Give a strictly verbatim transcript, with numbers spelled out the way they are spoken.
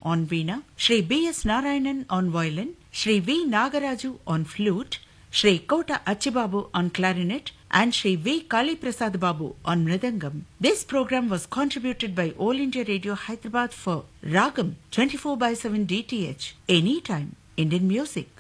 on veena, Shri B S Narayanan on violin, Shri V Nagaraju on flute, Shri Kota Achibabu on clarinet, and Shri V. Kali Prasad Babu on mridangam. This program was contributed by All India Radio Hyderabad for Ragam twenty-four by seven D T H. Anytime, Indian music.